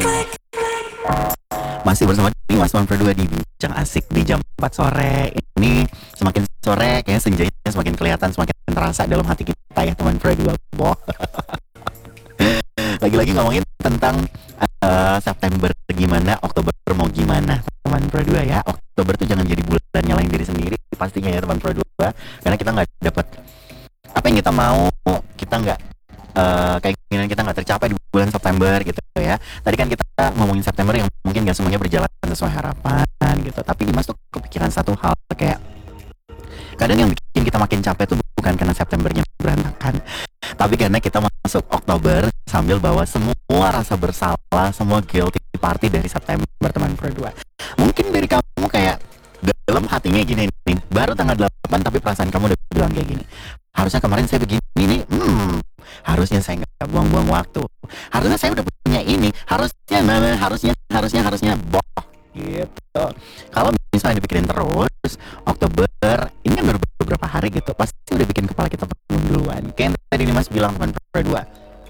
Masih bersama Dimas One Pro 2 di Bincang Asik di jam 4 sore. Ini semakin sore kayaknya senjanya semakin kelihatan, semakin terasa dalam hati kita ya teman Pro 2. Boh. Lagi-lagi ngomongin tentang September gimana, Oktober mau gimana teman Pro 2 ya. Oktober tuh jangan jadi bulan nyalain diri sendiri pastinya ya teman Pro 2, karena kita nggak dapat apa yang kita mau, kita nggak keinginan kita nggak tercapai di bulan September gitu ya. Tadi kan kita ngomongin September yang mungkin nggak semuanya berjalan sesuai harapan gitu, tapi Dimas tuh kepikiran satu hal, kayak kadang yang bikin kita makin capek tuh bukan karena Septembernya berantakan, tapi karena kita masuk Oktober sambil bawa semua rasa bersalah, semua guilty party dari September teman Pro 2. Mungkin dari kamu kayak dalam hatinya gini nih, baru tanggal 8 tapi perasaan kamu udah bilang kayak gini, harusnya kemarin saya begini nih, harusnya saya nggak buang-buang waktu, harusnya saya udah punya ini, harusnya boh gitu. Kalau misalnya dipikirin terus, Oktober ini kan baru beberapa hari gitu, pasti udah bikin kepala kita penuh duluan. Kayak yang tadi Dimas bilang teman Pro 2,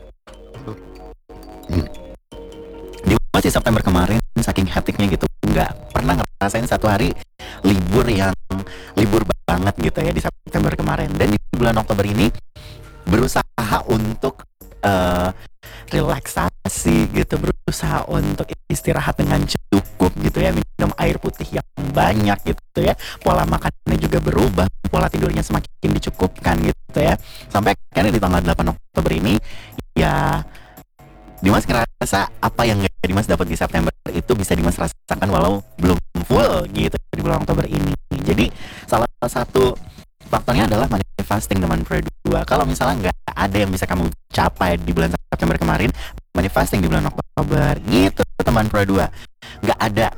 di masih September kemarin saking hektiknya gitu, nggak pernah ngerasain satu hari libur yang libur banget gitu ya di September kemarin. Dan di bulan Oktober ini berusaha untuk relaksasi gitu, berusaha untuk istirahat dengan cukup gitu ya, minum air putih yang banyak gitu ya, pola makannya juga berubah, pola tidurnya semakin dicukupkan gitu ya, sampai akhirnya di tanggal 8 Oktober ini ya Dimas ngerasa apa yang gak Dimas dapat di September itu bisa Dimas rasakan walau belum full gitu di bulan Oktober ini. Jadi salah satu faktornya adalah manifesting teman Pro 2. Kalau misalnya nggak ada yang bisa kamu capai di bulan September kemarin, manifesting di bulan Oktober gitu teman Pro 2. Nggak ada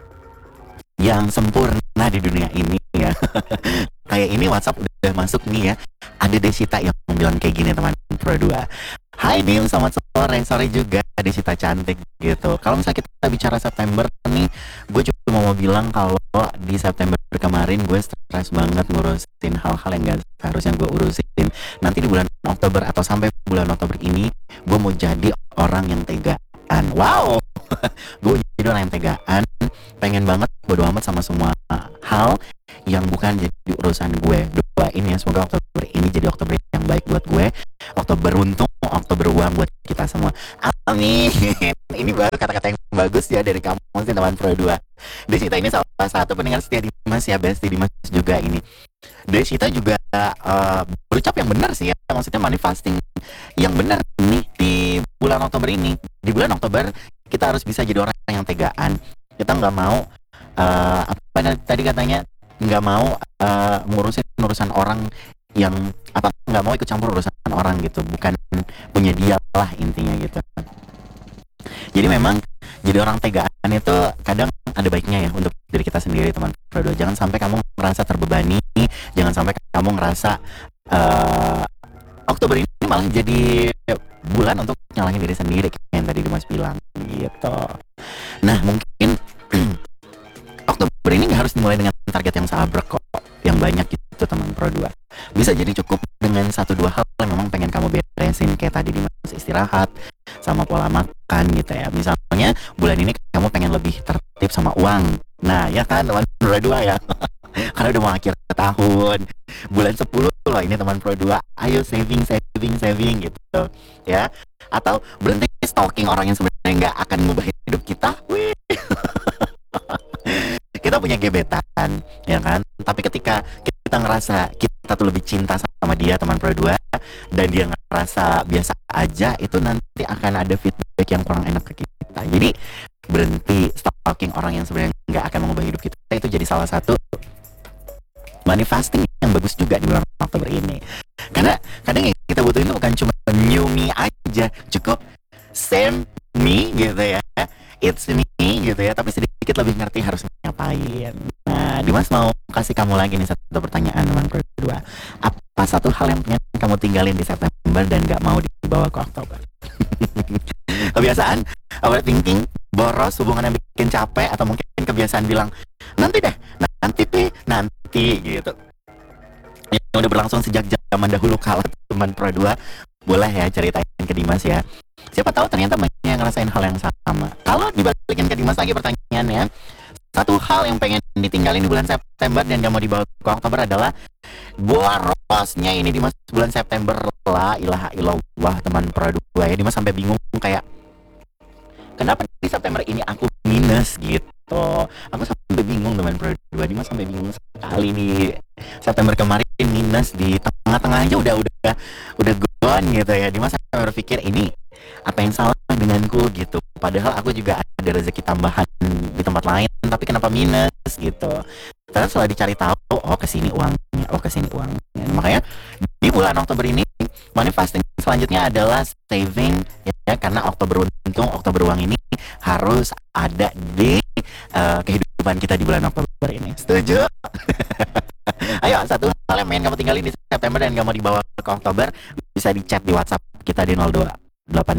yang sempurna di dunia ini ya. Kayak ini WhatsApp udah masuk nih ya, ada Desita yang bilang kayak gini teman Pro 2. Hai Dim, selamat sore juga Desita cantik gitu. Kalau misalnya kita bicara September nih, gue cuma mau bilang kalau di September kemarin gue stres banget ngurusin hal-hal yang gak seharusnya gue urusin. Nanti di bulan Oktober atau sampai bulan Oktober ini, gue mau jadi orang yang tegaan. Wow, gue jadi orang yang tegaan, pengen banget bodo amat sama semua hal yang bukan jadi urusan gue. Doain ya semoga Oktober ini jadi Oktober yang baik buat gue, Oktober untung, Oktober uang buat kita semua. Amin. Ini baru kata-kata yang bagus ya dari kamu sih teman Pro 2. Desita ini salah satu pendengar setia Dimas ya, Besti Dimas juga ini. Desita juga berucap yang benar sih ya, maksudnya manifesting yang benar nih di bulan Oktober ini. Di bulan Oktober kita harus bisa jadi orang yang tegaan. Kita nggak mau apa tadi katanya, nggak mau ngurusin urusan orang yang apa, nggak mau ikut campur urusan orang gitu, bukan punya dia lah intinya gitu. Jadi memang jadi orang tegaan itu kadang ada baiknya ya untuk diri kita sendiri teman Pro 2. Jangan sampai kamu merasa terbebani, jangan sampai kamu ngerasa Oktober ini malah jadi bulan untuk nyalahin diri sendiri kayak yang tadi Dimas bilang gitu. Nah mungkin Oktober ini gak harus dimulai dengan target yang sabrek kok, yang banyak gitu teman Pro 2. Bisa jadi cukup dengan 1-2 hal yang memang pengen kamu beresin, kayak tadi Dimas istirahat sama pola makan gitu ya. Misalnya bulan ini kamu pengen lebih tertib sama uang. Nah ya kan teman Pro 2 ya. Karena udah mau akhir tahun, bulan 10 loh ini teman Pro 2. Ayo saving gitu ya. Atau berhenti stalking orang yang sebenarnya gak akan mengubah hidup kita. Wih. Kita punya gebetan ya kan, tapi ketika kita ngerasa kita tuh lebih cinta sama dia teman Pro 2 dan dia ngerasa biasa aja, itu nanti akan ada feedback yang kurang enak ke kita. Jadi berhenti stalking orang yang sebenarnya nggak akan mengubah hidup kita, itu jadi salah satu manifesting yang bagus juga di bulan Oktober ini. Karena kadang yang kita butuhin itu bukan cuma new me aja, cukup same me gitu ya, it's me gitu ya, tapi sedikit lebih ngerti harus ngapain. Nah, Dimas mau kasih kamu lagi nih satu pertanyaan teman Pro 2. Apa satu hal yang pengen kamu tinggalin di September dan gak mau dibawa ke Oktober? Kebiasaan overthinking, boros, hubungan yang bikin capek, atau mungkin kebiasaan bilang nanti gitu, yang udah berlangsung sejak zaman dahulu kala teman Pro 2. Boleh ya ceritain ke Dimas ya, siapa tahu ternyata banyak yang ngerasain hal yang sama. Kalau lagi pertanyaannya. Satu hal yang pengen ditinggalin di bulan September dan gak mau dibawa ke Oktober adalah borosnya ini Dimas bulan September. La ilaha illallah teman produk gue ya, Dimas sampai bingung kayak kenapa di September ini aku minus gitu. Aku sampai bingung teman produk gue, Dimas sampai bingung sekali nih. September kemarin minus di tengah-tengah aja udah gone gitu ya. Dimas sampai berpikir ini apa yang salah denganku gitu. Padahal aku juga ada rezeki tambahan di tempat lain, tapi kenapa minus gitu. Terus setelah dicari tahu, oh kesini uangnya, oh kesini uangnya. Nah, makanya di bulan Oktober ini manifesting selanjutnya adalah saving ya, karena Oktober untung, Oktober uang ini harus ada di kehidupan kita di bulan Oktober ini. Setuju? Ayo, satu hal yang pengen kamu tinggalin di September dan gak mau dibawa ke Oktober, bisa di chat di WhatsApp kita di 02